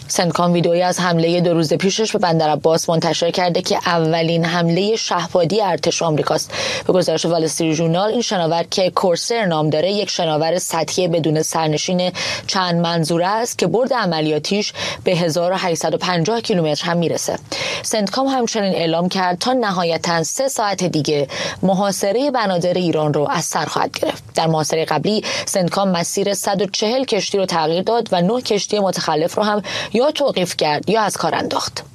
سنتکام ویدئویی از حمله 2 روز پیشش به بندرعباس منتشر کرده که اولین حمله شهپادی ارتش آمریکاست. به گزارش وال استریت ژورنال، این شناور که کورسر نام داره یک شناور سطحی بدون سرنشین چند منظوره است که برد عملیاتیش به 1850 کیلومتر هم میرسه. سنتکام همچنین اعلام کرد تا نهایتاً 3 ساعت دیگه محاصره بنادر ایران رو از سر خواهد گرفت. در محاصره قبلی سنتکام مسیر 140 کشتی رو تغییر داد و 9 کشتی متخلف رو هم یا توقیف کرد یا از کار انداخت.